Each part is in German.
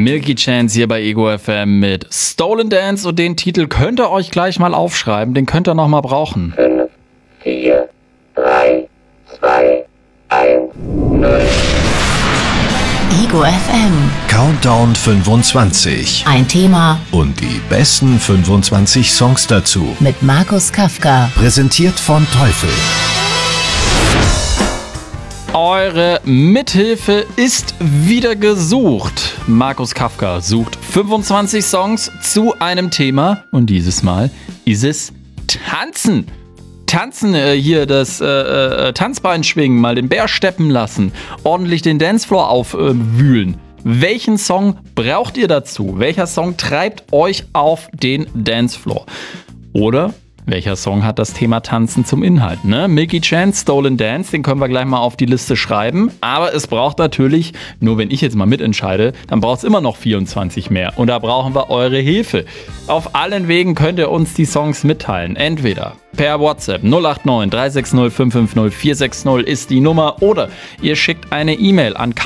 Milky Chance hier bei Ego FM mit Stolen Dance und den Titel könnt ihr euch gleich mal aufschreiben, den könnt ihr noch mal brauchen. 5, 4, 3, 2, 1, 0. Ego FM. Countdown 25. Ein Thema Und die besten 25 Songs dazu. mit Markus Kafka. Präsentiert von Teufel. Eure Mithilfe ist wieder gesucht. Markus Kafka sucht 25 Songs zu einem Thema und dieses Mal ist es Tanzen. Tanzen, hier das Tanzbein schwingen, mal den Bär steppen lassen, ordentlich den Dancefloor aufwühlen. Welchen Song braucht ihr dazu? Welcher Song treibt euch auf den Dancefloor? Oder welcher Song hat das Thema Tanzen zum Inhalt? Ne? Milky Chance, Stolen Dance, den können wir gleich mal auf die Liste schreiben. Aber es braucht natürlich, nur wenn ich jetzt mal mitentscheide, dann braucht es immer noch 24 mehr. Und da brauchen wir eure Hilfe. Auf allen Wegen könnt ihr uns die Songs mitteilen. Entweder per WhatsApp 089 360 550 460 ist die Nummer. Oder ihr schickt eine E-Mail an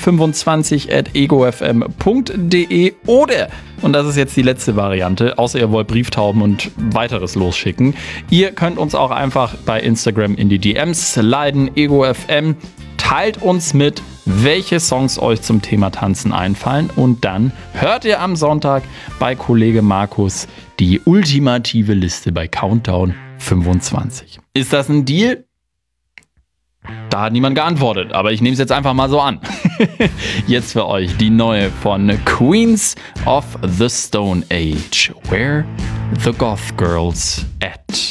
countdown25@egofm.de. Oder, und das ist jetzt die letzte Variante, außer ihr wollt Brieftauben und weiteres losschicken, ihr könnt uns auch einfach bei Instagram in die DMs sliden, EgoFM. Teilt uns mit, welche Songs euch zum Thema Tanzen einfallen und dann hört ihr am Sonntag bei Kollege Markus die ultimative Liste bei Countdown 25. Ist das ein Deal? Da hat niemand geantwortet, aber ich nehme es jetzt einfach mal so an. Jetzt für euch die neue von Queens of the Stone Age. Where the Goth Girls at?